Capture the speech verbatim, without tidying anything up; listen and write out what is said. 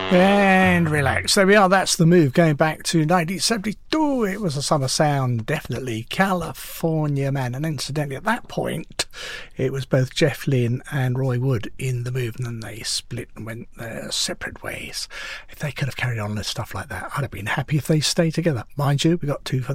And relax. There we are. That's The Move going back to nineteen seventy-two. It was a summer sound, definitely. California Man. And incidentally, at that point, it was both Jeff Lynne and Roy Wood in The Move, and then they split and went their separate ways. If they could have carried on with stuff like that, I'd have been happy if they stayed together. Mind you, we got two for